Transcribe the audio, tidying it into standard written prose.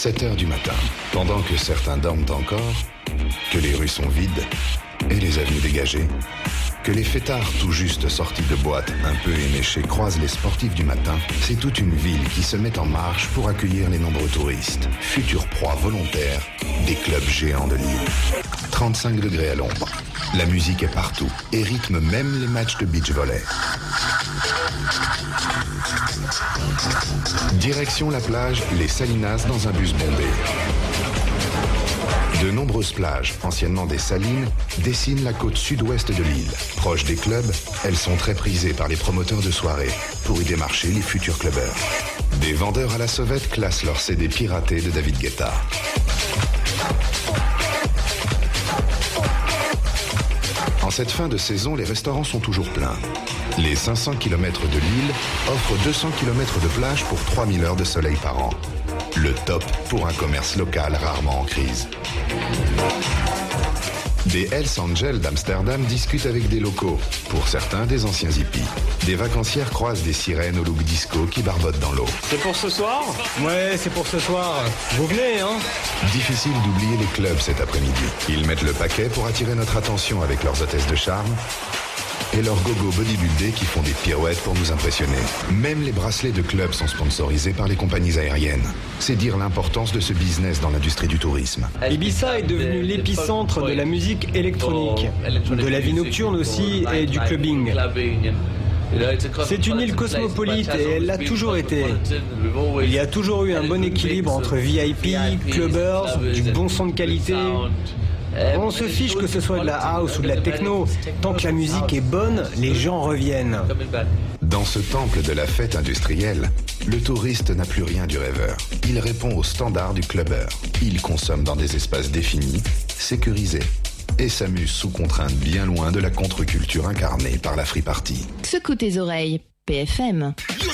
7 heures du matin, pendant que certains dorment encore, que les rues sont vides et les avenues dégagées, que les fêtards tout juste sortis de boîte un peu éméchés croisent les sportifs du matin, c'est toute une ville qui se met en marche pour accueillir les nombreux touristes, futurs proies volontaires des clubs géants de Lille. 35 degrés à l'ombre, la musique est partout et rythme même les matchs de beach volley. Direction la plage, les Salinas dans un bus bondé. De nombreuses plages, anciennement des salines, dessinent la côte sud-ouest de l'île. Proches des clubs, elles sont très prisées par les promoteurs de soirées pour y démarcher les futurs clubbers. Des vendeurs à la sauvette classent leurs CD piratés de David Guetta. En cette fin de saison, les restaurants sont toujours pleins. Les 500 km de l'île offrent 200 km de plage pour 3000 heures de soleil par an. Le top pour un commerce local rarement en crise. Des Hells Angels d'Amsterdam discutent avec des locaux, pour certains des anciens hippies. Des vacancières croisent des sirènes au look disco qui barbotent dans l'eau. C'est pour ce soir ? Ouais, c'est pour ce soir. Vous venez, hein ? Difficile d'oublier les clubs cet après-midi. Ils mettent le paquet pour attirer notre attention avec leurs hôtesses de charme et leurs gogo bodybuildés qui font des pirouettes pour nous impressionner. Même les bracelets de club sont sponsorisés par les compagnies aériennes. C'est dire l'importance de ce business dans l'industrie du tourisme. Ibiza est devenu l'épicentre de la musique électronique, de la vie nocturne aussi et du clubbing. C'est une île cosmopolite et elle l'a toujours été. Il y a toujours eu un bon équilibre entre VIP, clubbers, du bon son de qualité. On se fiche que ce soit de la house ou de la techno. Tant que la musique est bonne, les gens reviennent. Dans ce temple de la fête industrielle, le touriste n'a plus rien du rêveur. Il répond aux standards du clubbeur. Il consomme dans des espaces définis, sécurisés, et s'amuse sous contrainte bien loin de la contre-culture incarnée par la free party. Secoue tes oreilles, PFM.